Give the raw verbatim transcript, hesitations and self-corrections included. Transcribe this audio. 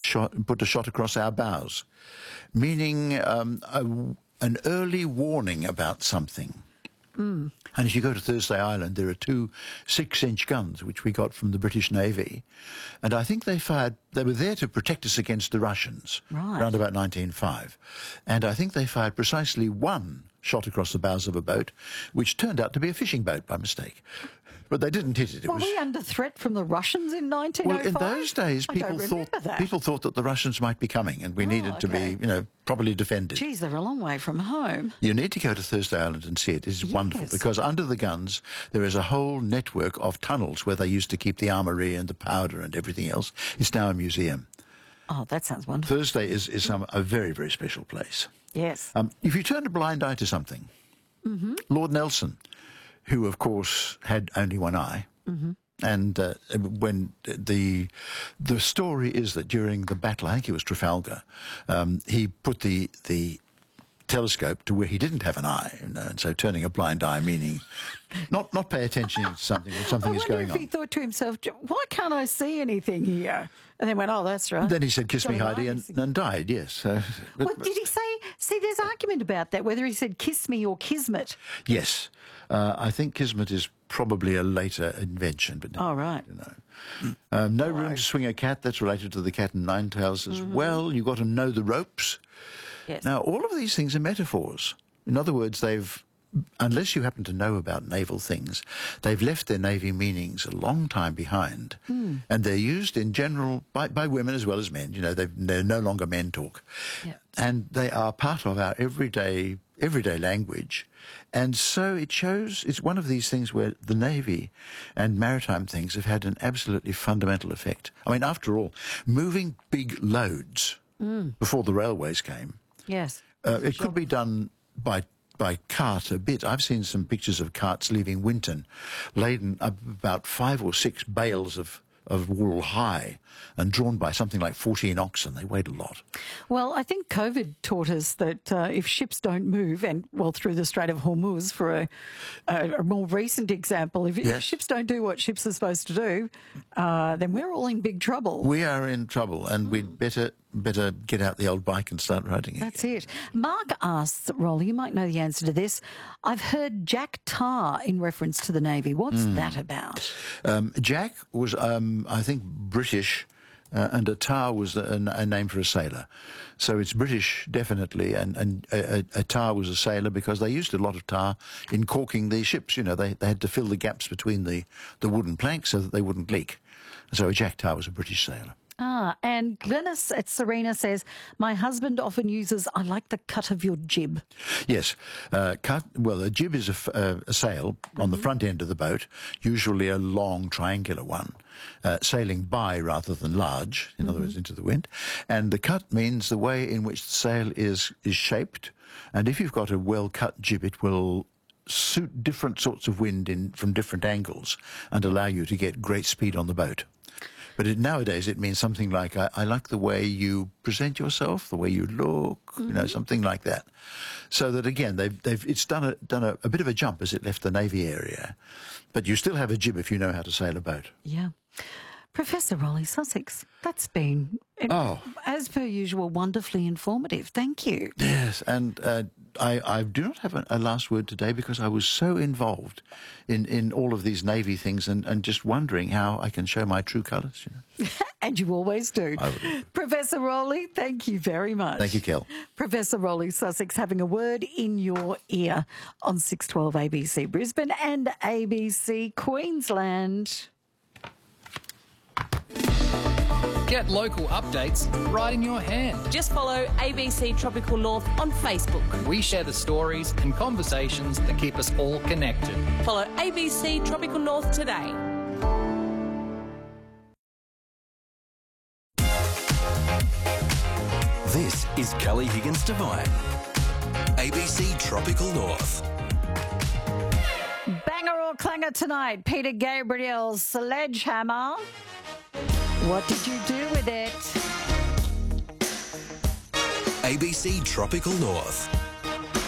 shot, put a shot across our bows, meaning um, a, an early warning about something. Mm. And as you go to Thursday Island, there are two six-inch guns which we got from the British Navy, and I think they fired. They were there to protect us against the Russians, right, around about nineteen oh five, and I think they fired precisely one shot across the bows of a boat, which turned out to be a fishing boat by mistake. But they didn't hit it. It Were was, we under threat from the Russians in nineteen oh five? Well, in those days, I people don't thought that. people thought that the Russians might be coming, and we Oh, needed to okay. be, you know, properly defended. Geez, they're a long way from home. You need to go to Thursday Island and see it. It's Yes. wonderful, because under the guns there is a whole network of tunnels where they used to keep the armoury and the powder and everything else. It's now a museum. Oh, that sounds wonderful. Thursday is, is some, a very, very special place. Yes. Um, if you turn a blind eye to something, Mm-hmm. Lord Nelson, who of course had only one eye, Mm-hmm. and uh, when the the story is that during the battle, I think it was Trafalgar, um, he put the the telescope to where he didn't have an eye, and, uh, and so turning a blind eye, meaning not not pay attention to something when something I is wonder going if on. he thought to himself, why can't I see anything here? And then went, oh, that's right. Then he said, "Kiss Got me, an eye Heidi," and, missing. and died. Yes. So, but- What did he say? See, there's argument about that, whether he said kiss me or kismet. yes, uh, I think kismet is probably a later invention, but Oh, right. you know. Um, no room to swing a cat. That's related to the cat and nine tails as Mm-hmm. well. You've got to know the ropes. Yes. Now, all of these things are metaphors. In other words, they've, unless you happen to know about naval things, they've left their navy meanings a long time behind. Mm. And they're used in general by, by women as well as men. You know, they've, they're no longer men talk. Yeah. And they are part of our everyday everyday language. And so it shows, it's one of these things where the Navy and maritime things have had an absolutely fundamental effect. I mean, after all, moving big loads Mm. before the railways came, Yes. uh, it could be done by by cart a bit. I've seen some pictures of carts leaving Winton, laden up about five or six bales of, of wool high and drawn by something like fourteen oxen. They weighed a lot. Well, I think COVID taught us that uh, if ships don't move, and well, through the Strait of Hormuz, for a, a, a more recent example, if, if Yes. ships don't do what ships are supposed to do, uh, then we're all in big trouble. We are in trouble, and we'd better better get out the old bike and start riding it. That's it. Mark asks, Rolly, you might know the answer to this. I've heard Jack Tar in reference to the Navy. What's that about? Um, Jack was, um, I think, British, uh, and a tar was a, a name for a sailor. So it's British, definitely, and, and a, a, a tar was a sailor because they used a lot of tar in caulking the ships. You know, they, they had to fill the gaps between the, the wooden planks so that they wouldn't leak. So a Jack Tar was a British sailor. Ah, and Glennis at Serena says, my husband often uses, I like the cut of your jib. Yes. Uh, cut, well, a jib is a, f- uh, a sail on the front end of the boat, usually a long triangular one, uh, sailing by rather than large, in other words, into the wind. And the cut means the way in which the sail is, is shaped. And if you've got a well-cut jib, it will suit different sorts of wind in from different angles and allow you to get great speed on the boat. But it, nowadays it means something like, I, I like the way you present yourself, the way you look, you know, something like that. So that, again, they've, they've, it's done, a, done a, a bit of a jump as it left the Navy area. But you still have a jib if you know how to sail a boat. Yeah. Professor Rolly Sussex, that's been, Oh. as per usual, wonderfully informative. Thank you. Yes, and uh, I, I do not have a, a last word today because I was so involved in, in all of these Navy things and, and just wondering how I can show my true colours. You know? And you always do. I would. Professor Rolly, thank you very much. Thank you, Kel. Professor Rolly Sussex having a word in your ear on six twelve A B C Brisbane and A B C Queensland. Get local updates right in your hand. Just follow A B C Tropical North on Facebook. We share the stories and conversations that keep us all connected. Follow A B C Tropical North today. This is Kelly Higgins Devine, A B C Tropical North. Banger or clanger tonight, Peter Gabriel's Sledgehammer. What did you do with it? A B C Tropical North.